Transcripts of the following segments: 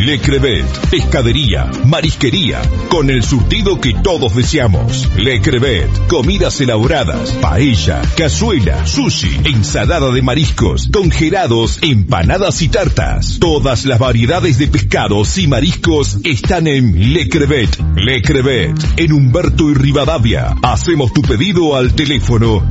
Le Crevet, pescadería, marisquería, con el surtido que todos deseamos. Le Crevet, comidas elaboradas, paella, cazuela, sushi, ensalada de mariscos, congelados, empanadas y tartas. Todas las variedades de pescados y mariscos están en Le Crevet. Le Crevet, en Humberto y Rivadavia. Hacemos tu pedido al teléfono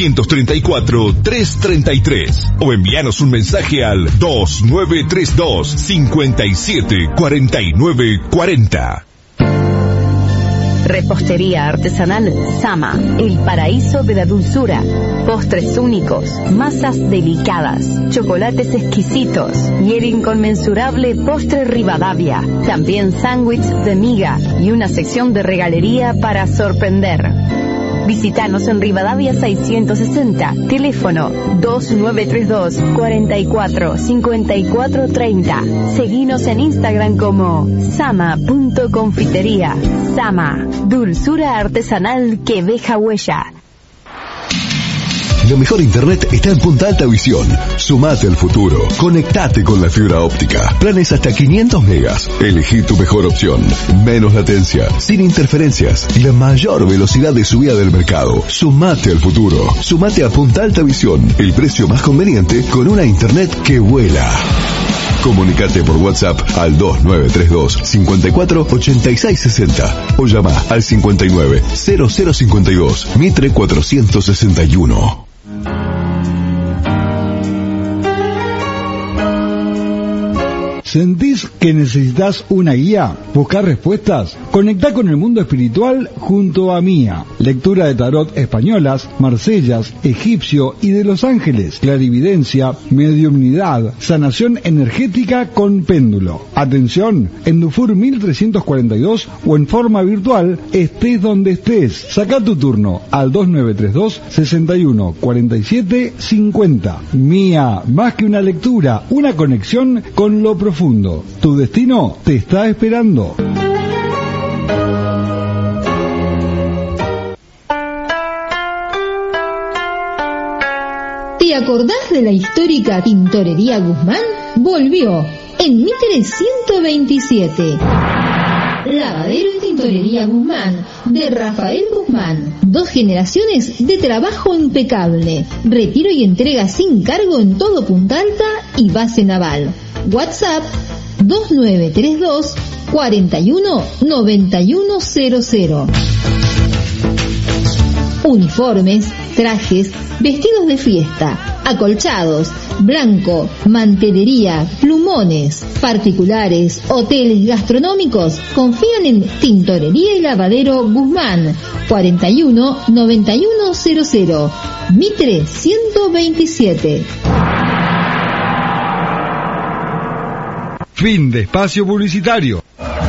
434-333 o envíanos un mensaje al 2932 57 49 40. Repostería artesanal Sama, el paraíso de la dulzura. Postres únicos, masas delicadas, chocolates exquisitos y el inconmensurable postre Rivadavia. También sándwich de miga y una sección de regalería para sorprender. Visítanos en Rivadavia 660, teléfono 2932 44 54 30. Seguinos en Instagram como sama.confitería. Sama, dulzura artesanal que deja huella. La mejor internet está en Punta Alta Visión. Sumate al futuro. Conectate con la fibra óptica. Planes hasta 500 megas. Elegí tu mejor opción. Menos latencia, sin interferencias y la mayor velocidad de subida del mercado. Sumate al futuro. Sumate a Punta Alta Visión. El precio más conveniente con una internet que vuela. Comunicate por WhatsApp al 2932 54 86 60 o llama al 59 0052 Mitre 461. ¿Sentís que necesitas una guía? ¿Buscar respuestas? Conectá con el mundo espiritual junto a Mía. Lectura de tarot españolas, marsellas, egipcio y de los ángeles. Clarividencia, mediumnidad, sanación energética con péndulo. Atención, en Dufour 1342 o en forma virtual, estés donde estés. Sacá tu turno al 2932 61 47 50. Mía, más que una lectura, una conexión con lo profundo. Tu destino te está esperando. ¿Te acordás de la histórica Tintorería Guzmán? Volvió en Mitre 127. Lavadero y Tintorería Guzmán, de Rafael Guzmán. 2 generaciones de trabajo impecable. Retiro y entrega sin cargo en todo Punta Alta y base naval. WhatsApp 2932 41 9100. Uniformes, trajes, vestidos de fiesta, acolchados, blanco, mantelería, plumones, particulares, hoteles gastronómicos. Confían en Tintorería y Lavadero Guzmán. 41 9100 Mitre 127. Fin de espacio publicitario.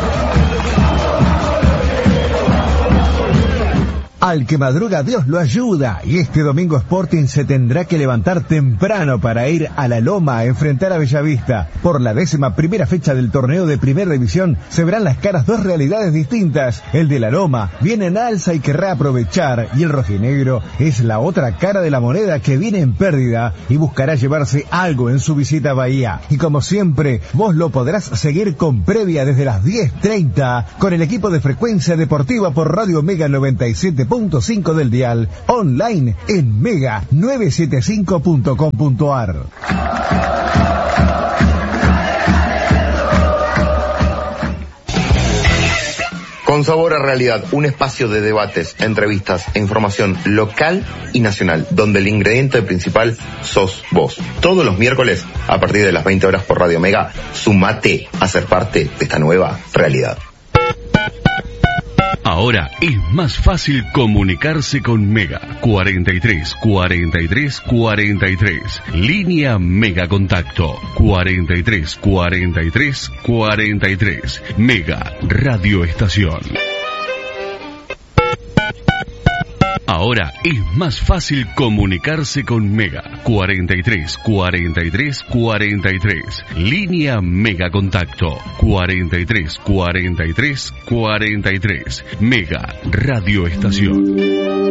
Al que madruga Dios lo ayuda, y este domingo Sporting se tendrá que levantar temprano para ir a La Loma a enfrentar a Bellavista. Por la 11ª fecha del torneo de Primera División se verán las caras 2 realidades distintas. El de La Loma viene en alza y querrá aprovechar, y el rojinegro es la otra cara de la moneda que viene en pérdida y buscará llevarse algo en su visita a Bahía. Y como siempre, vos lo podrás seguir con previa desde las 10:30 con el equipo de Frecuencia Deportiva por Radio Mega 97.5 del dial, online en mega975.com.ar. Con Sabor a Realidad, un espacio de debates, entrevistas e información local y nacional, donde el ingrediente principal sos vos. Todos los miércoles, a partir de las 20 horas por Radio Mega, sumate a ser parte de esta nueva realidad. Ahora es más fácil comunicarse con Mega. 43 43 43. Línea Mega Contacto. 43 43 43. Mega Radio Estación. Ahora es más fácil comunicarse con Mega. 43 43 43. Línea Mega Contacto. 43 43 43. Mega Radio Estación.